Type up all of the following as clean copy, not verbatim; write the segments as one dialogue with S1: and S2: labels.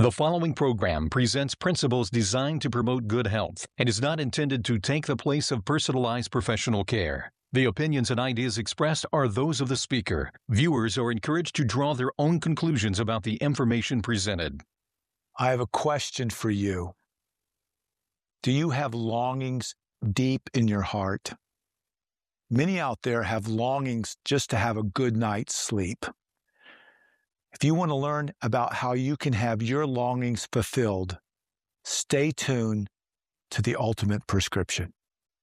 S1: The following program presents principles designed to promote good health and is not intended to take the place of personalized professional care. The opinions and ideas expressed are those of the speaker. Viewers are encouraged to draw their own conclusions about the information presented.
S2: I have a question for you. Do you have longings deep in your heart? Many out there have longings just to have a good night's sleep. If you want to learn about how you can have your longings fulfilled, stay tuned to The Ultimate Prescription.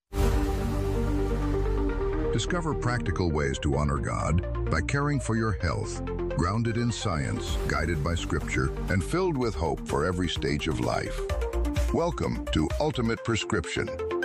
S3: Discover practical ways to honor God by caring for your health, grounded in science, guided by Scripture, and filled with hope for every stage of life. Welcome to Ultimate Prescription.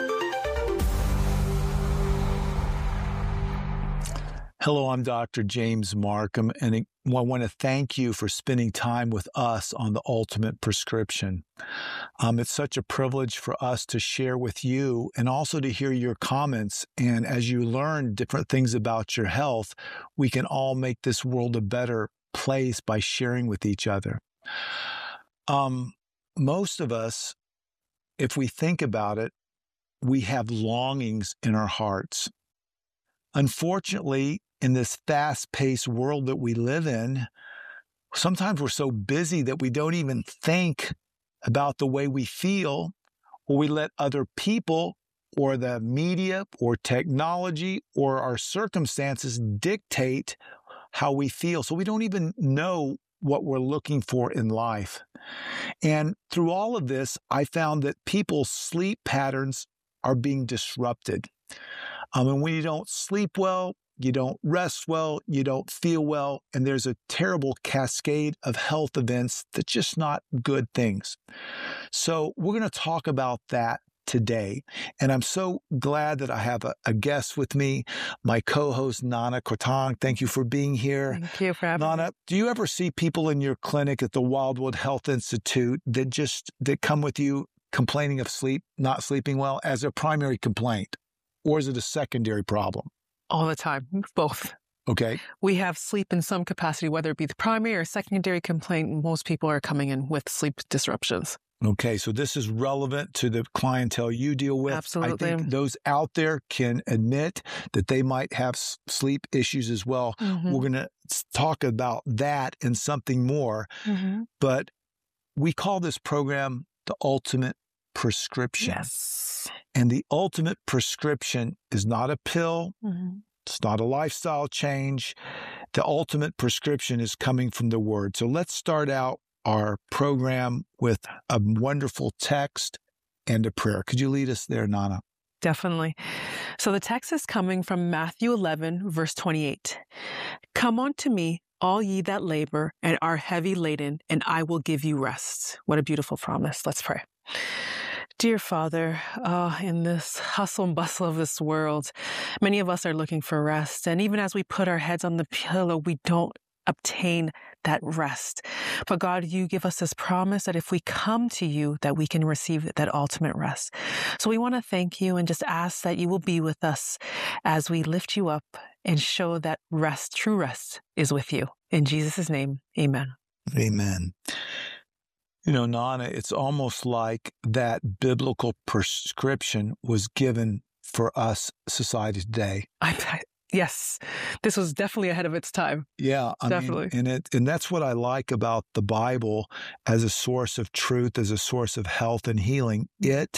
S2: Hello, I'm Dr. James Markham, and I want to thank you for spending time with us on The Ultimate Prescription. It's such a privilege for us to share with you and also to hear your comments. And as you learn different things about your health, we can all make this world a better place by sharing with each other. Most of us, if we think about it, we have longings in our hearts. Unfortunately, in this fast-paced world that we live in, sometimes we're so busy that we don't even think about the way we feel, or we let other people or the media or technology or our circumstances dictate how we feel. So we don't even know what we're looking for in life. And through all of this, I found that people's sleep patterns are being disrupted. And when you don't sleep well, you don't rest well, you don't feel well, and there's a terrible cascade of health events that's just not good things. So we're going to talk about that today. And I'm so glad that I have a guest with me, my co-host, Nana Kotang. Thank you for being here.
S4: Thank you for having me.
S2: Nana, do you ever see people in your clinic at the Wildwood Health Institute that come with you complaining of not sleeping well as a primary complaint? Or is it a secondary problem?
S4: All the time, both.
S2: Okay.
S4: We have sleep in some capacity, whether it be the primary or secondary complaint. Most people are coming in with sleep disruptions.
S2: Okay, so this is relevant to the clientele you deal with.
S4: Absolutely.
S2: I think those out there can admit that they might have sleep issues as well.
S4: Mm-hmm.
S2: We're going to talk about that and something more. Mm-hmm. But we call this program The Ultimate Prescription.
S4: Yes.
S2: And the ultimate prescription is not a pill.
S4: Mm-hmm.
S2: It's not a lifestyle change. The ultimate prescription is coming from the Word. So let's start out our program with a wonderful text and a prayer. Could you lead us there, Nana?
S4: Definitely. So the text is coming from Matthew 11, verse 28. Come unto me, all ye that labor and are heavy laden, and I will give you rest. What a beautiful promise. Let's pray. Dear Father, in this hustle and bustle of this world, many of us are looking for rest. And even as we put our heads on the pillow, we don't obtain that rest. But God, you give us this promise that if we come to you, that we can receive that ultimate rest. So we want to thank you and just ask that you will be with us as we lift you up and show that rest, true rest, is with you. In Jesus' name, amen.
S2: Amen. You know, Nana, it's almost like that biblical prescription was given for us, society today.
S4: Yes, this was definitely ahead of its time.
S2: Yeah,
S4: definitely.
S2: And that's what I like about the Bible as a source of truth, as a source of health and healing. It